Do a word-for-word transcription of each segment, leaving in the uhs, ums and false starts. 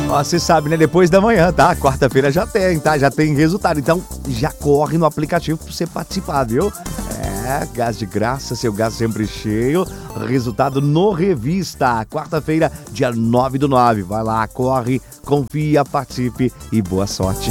Ó, você sabe, né? Depois da manhã, tá? Quarta-feira já tem, tá? Já tem resultado. Então, já corre no aplicativo pra você participar, viu? É, gás de graça, seu gás sempre cheio. Resultado no Revista. Quarta-feira, dia nove do nove. Vai lá, corre, confia, participe e boa sorte.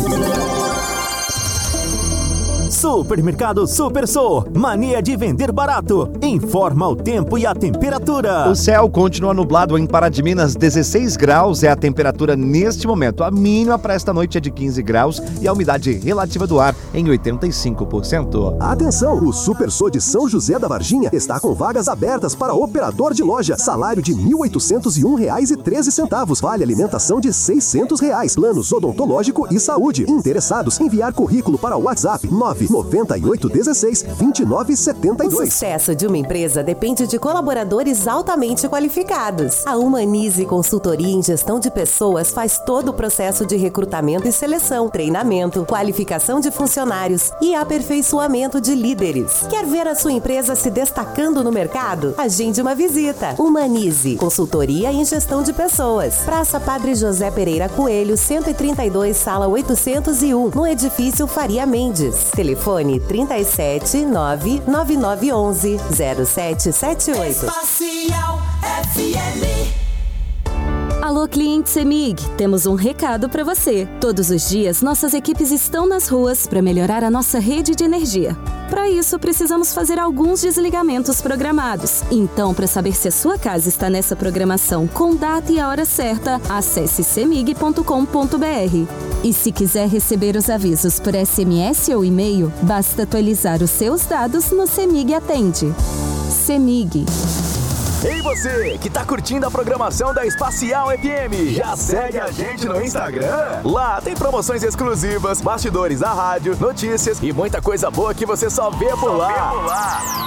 Supermercado Super Sou, mania de vender barato. Informa o tempo e a temperatura. O céu continua nublado em Pará de Minas, dezesseis graus é a temperatura neste momento. A mínima para esta noite é de quinze graus e a umidade relativa do ar em oitenta e cinco por cento. Atenção, o Super Sou de São José da Varginha está com vagas abertas para operador de loja. Salário de mil oitocentos e um reais e treze centavos. Vale alimentação de seiscentos reais. Planos odontológico e saúde. Interessados, enviar currículo para o WhatsApp nove noventa e oito dezesseis vinte e nove setenta e dois. O sucesso de uma empresa depende de colaboradores altamente qualificados. A Humanize Consultoria em Gestão de Pessoas faz todo o processo de recrutamento e seleção, treinamento, qualificação de funcionários e aperfeiçoamento de líderes. Quer ver a sua empresa se destacando no mercado? Agende uma visita. Humanize Consultoria em Gestão de Pessoas. Praça Padre José Pereira Coelho, cento e trinta e dois, sala oitocentos e um, no edifício Faria Mendes. Telefone trinta e sete, nove nove nove onze, zero sete sete oito. Espacial F M. Alô, cliente CEMIG, temos um recado para você. Todos os dias, nossas equipes estão nas ruas para melhorar a nossa rede de energia. Para isso, precisamos fazer alguns desligamentos programados. Então, para saber se a sua casa está nessa programação com data e a hora certa, acesse cemig ponto com ponto br. E se quiser receber os avisos por S M S ou e-mail, basta atualizar os seus dados no CEMIG Atende. CEMIG. Ei você, que tá curtindo a programação da Espacial F M, já segue a gente no Instagram? Lá tem promoções exclusivas, bastidores da rádio, notícias e muita coisa boa que você só vê por lá.